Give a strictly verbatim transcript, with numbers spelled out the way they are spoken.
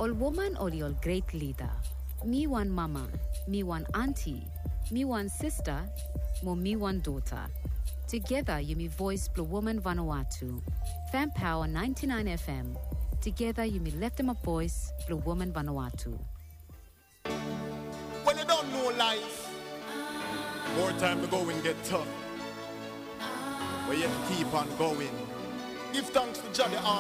All woman or your great leader. Me one mama, me one auntie, me one sister, mo me one daughter. Together you me voice Blue Woman Vanuatu. Fan Power ninety-nine F M. Together you me left them a voice Blue Woman Vanuatu. When you don't know life, more time to go and get tough. But yet keep on going. Give thanks to Jah the